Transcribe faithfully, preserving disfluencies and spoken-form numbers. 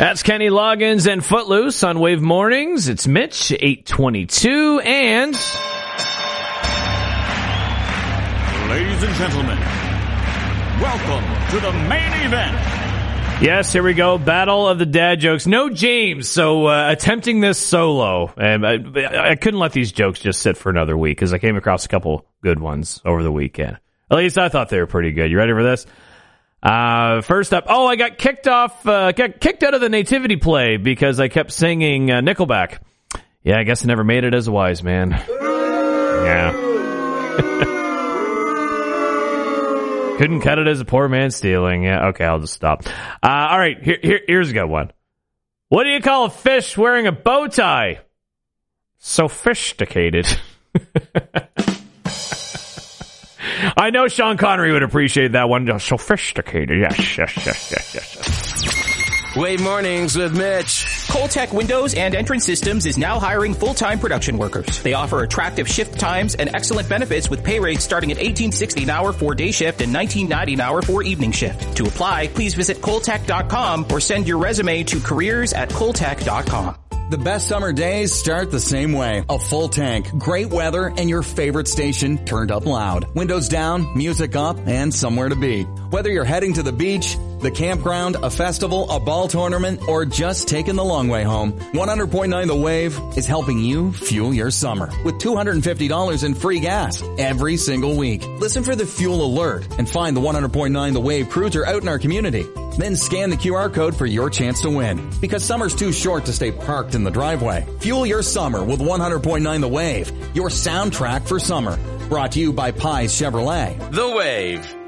That's Kenny Loggins and Footloose on Wave Mornings. It's Mitch, eight twenty-two, and... Ladies and gentlemen, welcome to the main event. Yes, here we go. Battle of the dad jokes. No James, so uh, attempting this solo. And I, I couldn't let these jokes just sit for another week because I came across a couple good ones over the weekend. At least I thought they were pretty good. You ready for this? Uh, first up, oh, I got kicked off, uh, got kicked out of the nativity play because I kept singing uh, Nickelback. Yeah, I guess I never made it as a wise man. Yeah. Couldn't cut it as a poor man stealing. Yeah, okay, I'll just stop. Uh, all right, here, here, here's a good one. What do you call a fish wearing a bow tie? Sophisticated. I know Sean Connery would appreciate that one. Sophisticated. Yes, yes, yes, yes, yes, yes. Wave Mornings with Mitch. Coltech Windows and Entrance Systems is now hiring full-time production workers. They offer attractive shift times and excellent benefits with pay rates starting at eighteen sixty an hour for day shift and nineteen ninety an hour for evening shift. To apply, please visit coltech dot com or send your resume to careers at coltech dot com. The best summer days start the same way. A full tank, great weather, and your favorite station turned up loud. Windows down, music up, and somewhere to be. Whether you're heading to the beach, the campground, a festival, a ball tournament, or just taking the long way home, one hundred point nine The Wave is helping you fuel your summer with two hundred fifty dollars in free gas every single week. Listen for the fuel alert and find the one hundred point nine The Wave cruiser out in our community. Then scan the Q R code for your chance to win. Because summer's too short to stay parked in the driveway. Fuel your summer with one hundred point nine The Wave, your soundtrack for summer. Brought to you by Pies Chevrolet. The Wave.